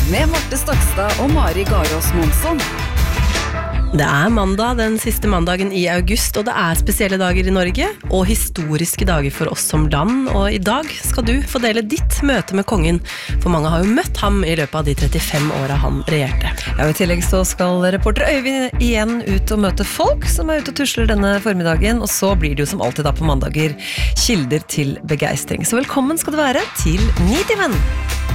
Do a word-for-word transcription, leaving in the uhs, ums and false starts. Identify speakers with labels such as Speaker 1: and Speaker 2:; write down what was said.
Speaker 1: med Marte Stokstad og Mari Garås Monsson.
Speaker 2: Det er mandag, den siste mandagen i august, og det er spesielle dager i Norge, og historiske dager for oss som land, og i dag skal du få dele ditt møte med kongen, for mange har jo møtt ham i løpet av de trettifem åra han regjerte.
Speaker 3: Ja, og i tillegg så skal reporter Øyvind igjen ut og møte folk som er ute og tusler denne formiddagen, og så blir det jo som alltid da på mandager kilder til begeistring. Så velkommen skal du være til Nitimen!